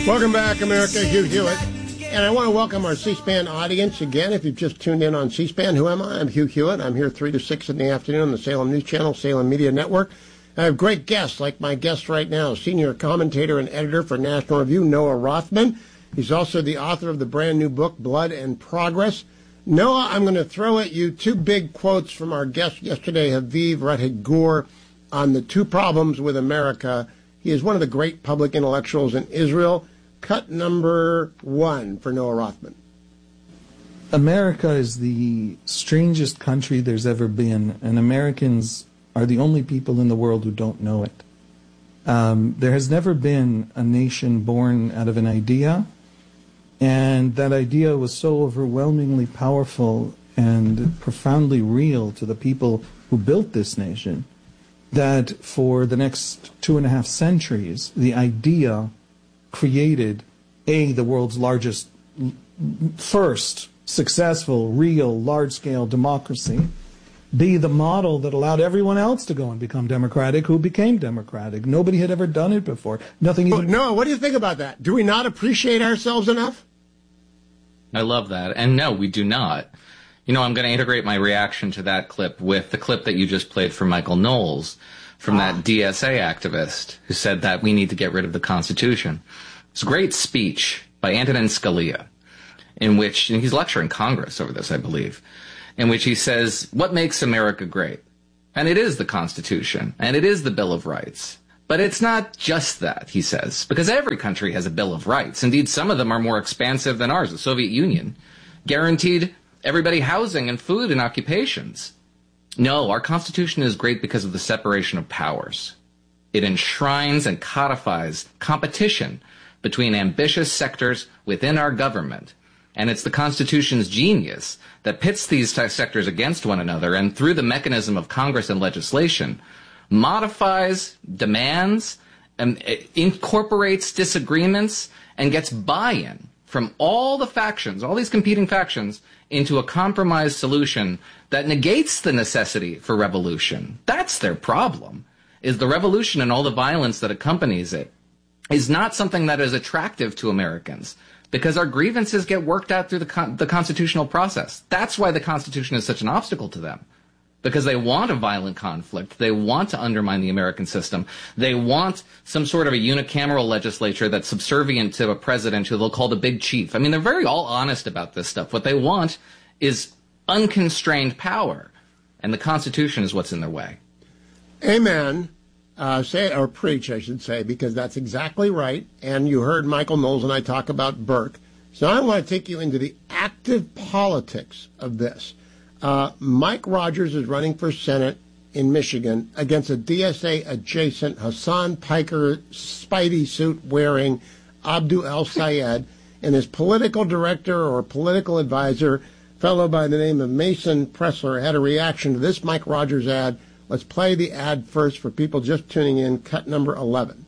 Welcome back, America. Hugh Hewitt. And I want to welcome our C-SPAN audience again. If you've just tuned in on C-SPAN, who am I? I'm Hugh Hewitt. I'm here 3 to 6 in the afternoon on the Salem News Channel, Salem Media Network. I have great guests, like my guest right now, senior commentator and editor for National Review, Noah Rothman. He's also the author of the brand new book, Blood and Progress. Noah, I'm going to throw at you 2 big quotes from our guest yesterday, Haviv Rahet-Gur, on the 2 problems with America. He is one of the great public intellectuals in Israel. Cut number 1 for Noah Rothman. America is the strangest country there's ever been, and Americans are the only people in the world who don't know it. There has never been a nation born out of an idea, and that idea was so overwhelmingly powerful and profoundly real to the people who built this nation that for the next 2.5 centuries, the idea created, A, the world's largest, first successful, real, large-scale democracy, B, the model that allowed everyone else to go and become democratic who became democratic. Nobody had ever done it before. Nothing even... Noah, what do you think about that? Do we not appreciate ourselves enough? I love that. And no, we do not. You know, I'm going to integrate my reaction to that clip with the clip that you just played from Michael Knowles, from that DSA activist who said that we need to get rid of the Constitution. It's a great speech by Antonin Scalia, in which, and he's lecturing Congress over this, I believe, in which he says, what makes America great? And it is the Constitution, and it is the Bill of Rights. But it's not just that, he says, because every country has a Bill of Rights. Indeed, some of them are more expansive than ours. The Soviet Union guaranteed everybody housing and food and occupations. No, our Constitution is great because of the separation of powers. It enshrines and codifies competition between ambitious sectors within our government. And it's the Constitution's genius that pits these sectors against one another and through the mechanism of Congress and legislation modifies, demands, and incorporates disagreements and gets buy-in from all the factions, all these competing factions, into a compromise solution that negates the necessity for revolution. That's their problem, is the revolution and all the violence that accompanies it is not something that is attractive to Americans because our grievances get worked out through the constitutional process. That's why the Constitution is such an obstacle to them, because they want a violent conflict. They want to undermine the American system. They want some sort of a unicameral legislature that's subservient to a president who they'll call the big chief. I mean, they're very all honest about this stuff. What they want is unconstrained power, and the Constitution is what's in their way. Amen. Say or preach, I should say, because that's exactly right. And you heard Michael Knowles and I talk about Burke. So I want to take you into the active politics of this. Mike Rogers is running for Senate in Michigan against a DSA-adjacent Hassan Piker Spidey suit-wearing Abdu El-Sayed, and his political director or political advisor, fellow by the name of Mason Pressler, had a reaction to this Mike Rogers ad. Let's play the ad first for people just tuning in, cut number 11.